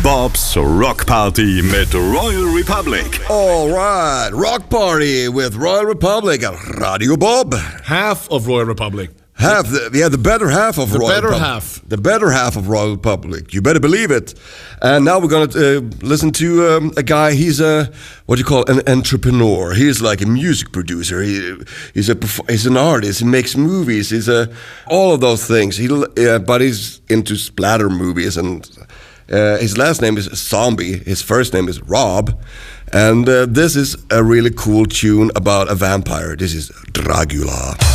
Bob's Rock Party mit Royal Republic. All right, Rock Party with Royal Republic. Radio Bob. Half of Royal Republic. The better half of Royal better Republic. half. The better half of Royal Republic. You better believe it. And now we're going to listen to a guy. He's an entrepreneur. He's like a music producer. He's an artist. He makes movies. He's all of those things. But he's into splatter movies. And his last name is Zombie. His first name is Rob. And this is a really cool tune about a vampire. This is Dragula.